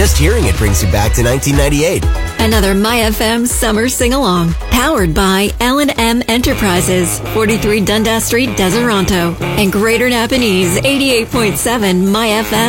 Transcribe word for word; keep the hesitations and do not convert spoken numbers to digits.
Just hearing it brings you back to nineteen ninety-eight. Another My F M summer sing-along. Powered by L and M Enterprises, forty-three Dundas Street, Deseronto. And Greater Napanese, eighty-eight point seven My F M.